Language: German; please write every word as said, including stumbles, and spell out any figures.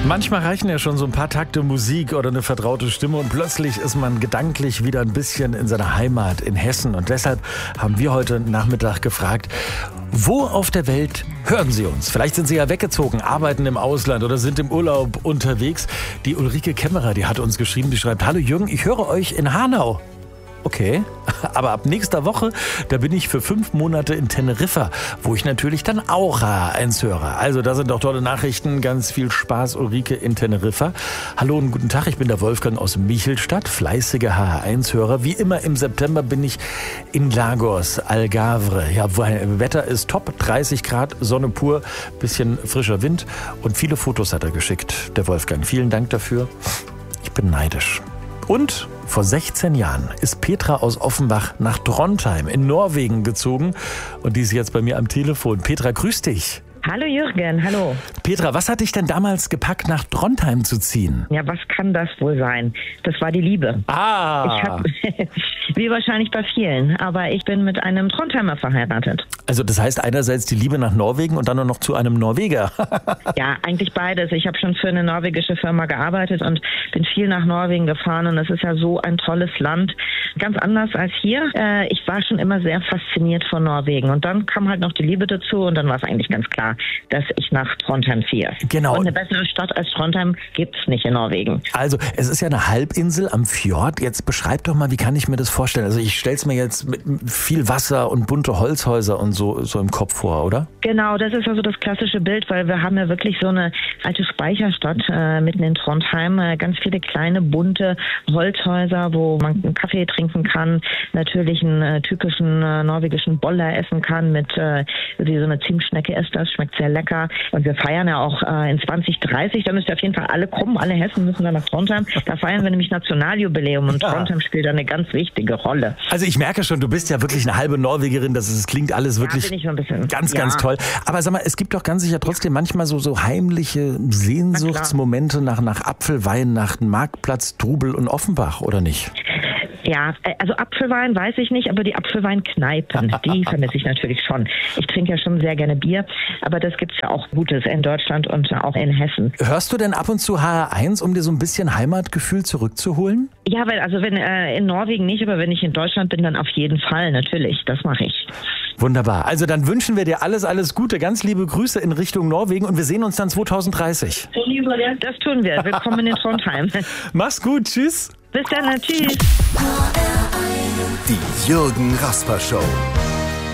Manchmal reichen ja schon so ein paar Takte Musik oder eine vertraute Stimme und plötzlich ist man gedanklich wieder ein bisschen in seiner Heimat in Hessen. Und deshalb haben wir heute Nachmittag gefragt, wo auf der Welt hören Sie uns? Vielleicht sind Sie ja weggezogen, arbeiten im Ausland oder sind im Urlaub unterwegs. Die Ulrike Kämmerer, die hat uns geschrieben, die schreibt: Hallo Jürgen, ich höre euch in Hanau. Okay, aber ab nächster Woche, da bin ich für fünf Monate in Teneriffa, wo ich natürlich dann auch H R eins höre. Also da sind doch tolle Nachrichten, ganz viel Spaß, Ulrike in Teneriffa. Hallo und guten Tag, ich bin der Wolfgang aus Michelstadt, fleißiger H R eins Hörer. Wie immer im September bin ich in Lagos, Algarve. Ja, Wetter ist top, dreißig Grad, Sonne pur, bisschen frischer Wind und viele Fotos hat er geschickt, der Wolfgang. Vielen Dank dafür, ich bin neidisch. Und vor sechzehn Jahren ist Petra aus Offenbach nach Trondheim in Norwegen gezogen und die ist jetzt bei mir am Telefon. Petra, grüß dich. Hallo Jürgen, hallo. Petra, was hat dich denn damals gepackt, nach Trondheim zu ziehen? Ja, was kann das wohl sein? Das war die Liebe. Ah. Ich hab, wie wahrscheinlich bei vielen, aber ich bin mit einem Trondheimer verheiratet. Also das heißt einerseits die Liebe nach Norwegen und dann noch zu einem Norweger. Ja, eigentlich beides. Ich habe schon für eine norwegische Firma gearbeitet und bin viel nach Norwegen gefahren und es ist ja so ein tolles Land. Ganz anders als hier. Ich war schon immer sehr fasziniert von Norwegen und dann kam halt noch die Liebe dazu und dann war es eigentlich ganz klar, dass ich nach Trondheim ziehe. Genau. Und eine bessere Stadt als Trondheim gibt's nicht in Norwegen. Also es ist ja eine Halbinsel am Fjord. Jetzt beschreib doch mal, wie kann ich mir das vorstellen? Also ich stell's mir jetzt mit viel Wasser und bunte Holzhäuser und so, so im Kopf vor, oder? Genau, das ist also das klassische Bild, weil wir haben ja wirklich so eine alte Speicherstadt äh, mitten in Trondheim. Äh, ganz viele kleine, bunte Holzhäuser, wo man einen Kaffee trinken kann, natürlich einen äh, typischen äh, norwegischen Boller essen kann mit äh, wie so eine Zimtschnecke ist das, schmeckt sehr lecker. Und wir feiern ja auch äh, in zwanzig dreißig, da müsst ihr auf jeden Fall alle kommen, alle Hessen müssen dann nach Trondheim. Da feiern wir nämlich Nationaljubiläum und ja. Trondheim spielt da eine ganz wichtige Rolle. Also ich merke schon, du bist ja wirklich eine halbe Norwegerin, das, ist, das klingt alles wirklich ja, bin ich so ein bisschen. ganz, ja. ganz toll. Aber sag mal, es gibt doch ganz sicher trotzdem manchmal so, so heimliche Sehnsuchtsmomente nach, nach Apfelwein, nach Marktplatz, Trubel und Offenbach, oder nicht? Ja, also Apfelwein weiß ich nicht, aber die Apfelweinkneipen, die vermisse ich natürlich schon. Ich trinke ja schon sehr gerne Bier, aber das gibt's ja auch Gutes in Deutschland und auch in Hessen. Hörst du denn ab und zu H R eins, um dir so ein bisschen Heimatgefühl zurückzuholen? Ja, weil also wenn äh, in Norwegen nicht, aber wenn ich in Deutschland bin, dann auf jeden Fall, natürlich, das mache ich. Wunderbar. Also dann wünschen wir dir alles, alles Gute. Ganz liebe Grüße in Richtung Norwegen und wir sehen uns dann zwanzig dreißig. Das tun wir. Willkommen in Trondheim. Mach's gut. Tschüss. Bis dann. Tschüss. Die Jürgen Rasper Show.